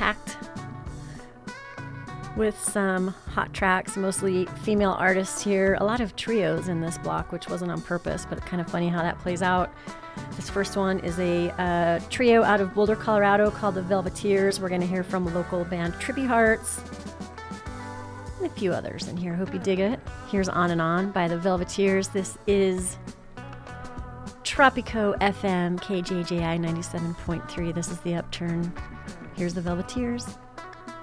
packed with some hot tracks, mostly female artists here. A lot of trios in this block, which wasn't on purpose, but kind of funny how that plays out. This first one is a trio out of Boulder, Colorado called the Velveteers. We're going to hear from a local band, Trippy Hearts, and a few others in here. Hope you dig it. Here's On and On by the Velveteers. This is Tropico FM, KJJI 97.3. This is The Upturn. Here's the Velveteers.